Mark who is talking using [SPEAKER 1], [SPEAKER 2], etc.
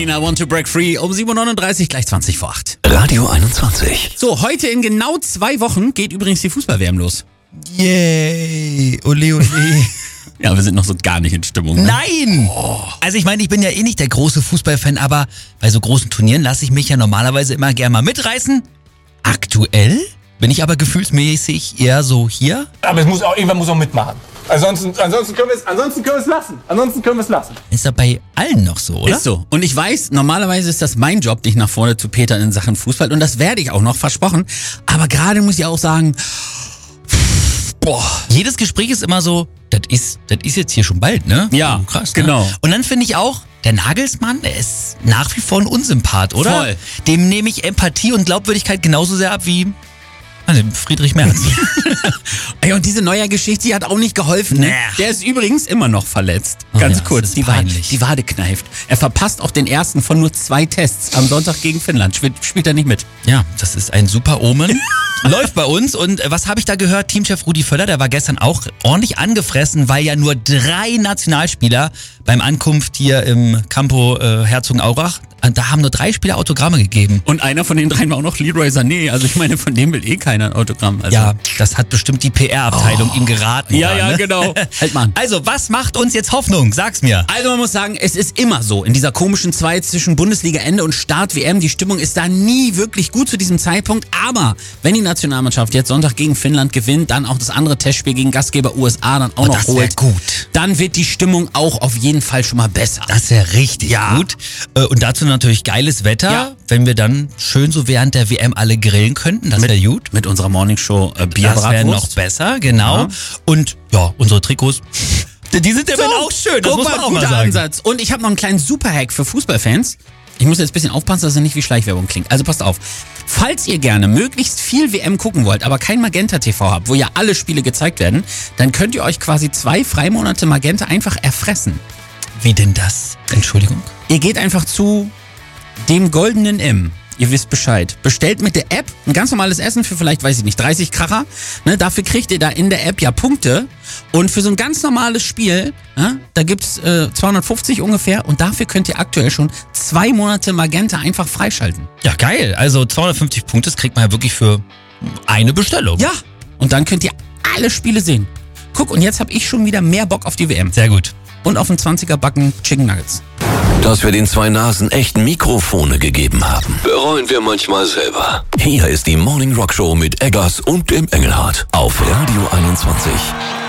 [SPEAKER 1] I Want to Break Free um 7.39 Uhr, gleich 20 vor 8.
[SPEAKER 2] Radio 21.
[SPEAKER 1] So, heute in genau 2 Wochen geht übrigens die Fußball-WM los.
[SPEAKER 3] Yay, ole ole.
[SPEAKER 1] Ja, wir sind noch so gar nicht in Stimmung. Ne?
[SPEAKER 3] Nein! Also ich meine, ich bin ja eh nicht der große Fußballfan, aber bei so großen Turnieren lasse ich mich ja normalerweise immer gerne mal mitreißen. Aktuell bin ich aber gefühlsmäßig eher so hier.
[SPEAKER 4] Aber irgendwann muss auch mitmachen. Ansonsten können wir es lassen.
[SPEAKER 3] Ist ja bei allen noch so, oder?
[SPEAKER 1] Ist so. Und ich weiß, normalerweise ist das mein Job, dich nach vorne zu petern in Sachen Fußball. Und das werde ich auch noch, versprochen. Aber gerade muss ich auch sagen,
[SPEAKER 3] Jedes Gespräch ist immer so, das ist jetzt hier schon bald, ne?
[SPEAKER 1] Ja,
[SPEAKER 3] krass,
[SPEAKER 1] genau.
[SPEAKER 3] Ne? Und dann finde ich auch, der Nagelsmann, der ist nach wie vor ein Unsympath, oder?
[SPEAKER 1] Voll.
[SPEAKER 3] Dem nehme ich Empathie und Glaubwürdigkeit genauso sehr ab wie Friedrich Merz.
[SPEAKER 1] Ey, und diese neue Geschichte, die hat auch nicht geholfen. Ne?
[SPEAKER 3] Nee.
[SPEAKER 1] Der ist übrigens immer noch verletzt.
[SPEAKER 3] Oh
[SPEAKER 1] Ganz
[SPEAKER 3] ja,
[SPEAKER 1] kurz,
[SPEAKER 3] das ist peinlich.
[SPEAKER 1] Die Wade kneift. Er verpasst auch den ersten von nur 2 Tests. Am Sonntag gegen Finnland spielt er nicht mit.
[SPEAKER 3] Ja, das ist ein super Omen. Läuft bei uns. Und was habe ich da gehört? Teamchef Rudi Völler, der war gestern auch ordentlich angefressen, weil ja nur 3 Nationalspieler beim Ankunft hier im Campo Herzogenaurach, da haben nur 3 Spieler Autogramme gegeben.
[SPEAKER 1] Und einer von den 3 war auch noch Leroy Sané. Also ich meine, von dem will eh keiner ein Autogramm. Also.
[SPEAKER 3] Ja, das hat bestimmt die PR-Abteilung ihm geraten.
[SPEAKER 1] Ja,
[SPEAKER 3] ne?
[SPEAKER 1] genau. Halt mal an.
[SPEAKER 3] Also, was macht uns jetzt Hoffnung? Sag's mir.
[SPEAKER 1] Also man muss sagen, es ist immer so, in dieser komischen Zeit zwischen Bundesliga-Ende und Start-WM, die Stimmung ist da nie wirklich gut zu diesem Zeitpunkt, aber wenn die Nationalmannschaft jetzt Sonntag gegen Finnland gewinnt, dann auch das andere Testspiel gegen Gastgeber USA dann auch noch
[SPEAKER 3] das wär
[SPEAKER 1] holt,
[SPEAKER 3] gut.
[SPEAKER 1] dann wird die Stimmung auch auf jeden Fall schon mal besser.
[SPEAKER 3] Das wäre richtig gut. Und dazu natürlich geiles Wetter,
[SPEAKER 1] Ja.
[SPEAKER 3] wenn wir dann schön so während der WM alle grillen könnten, das wäre gut.
[SPEAKER 1] Mit unserer Morningshow
[SPEAKER 3] Das wäre
[SPEAKER 1] Bierbratwurst.
[SPEAKER 3] noch besser, genau.
[SPEAKER 1] Ja.
[SPEAKER 3] Und ja, unsere Trikots, die sind ja dann auch schön, das
[SPEAKER 1] Guck
[SPEAKER 3] muss man auch mal
[SPEAKER 1] guter
[SPEAKER 3] sagen.
[SPEAKER 1] Ansatz. Und ich habe noch einen kleinen Superhack für Fußballfans. Ich muss jetzt ein bisschen aufpassen, dass es nicht wie Schleichwerbung klingt. Also passt auf. Falls ihr gerne möglichst viel WM gucken wollt, aber kein Magenta TV habt, wo ja alle Spiele gezeigt werden, dann könnt ihr euch quasi 2 Freimonate Magenta einfach erfressen.
[SPEAKER 3] Wie denn das? Entschuldigung.
[SPEAKER 1] Ihr geht einfach zu dem goldenen M. Ihr wisst Bescheid. Bestellt mit der App ein ganz normales Essen für vielleicht, weiß ich nicht, 30 Kracher. Ne, dafür kriegt ihr da in der App ja Punkte. Und für so ein ganz normales Spiel, da gibt's 250 ungefähr. Und dafür könnt ihr aktuell schon 2 Monate Magenta einfach freischalten.
[SPEAKER 3] Ja, geil. Also 250 Punkte, das kriegt man ja wirklich für eine Bestellung.
[SPEAKER 1] Ja. Und dann könnt ihr alle Spiele sehen. Guck, und jetzt habe ich schon wieder mehr Bock auf die WM.
[SPEAKER 3] Sehr gut.
[SPEAKER 1] Und auf den 20er Backen Chicken Nuggets.
[SPEAKER 2] Dass wir den 2 Nasen echt Mikrofone gegeben haben, bereuen wir manchmal selber. Hier ist die Morning Rock Show mit Eggers und dem Engelhardt auf Radio 21.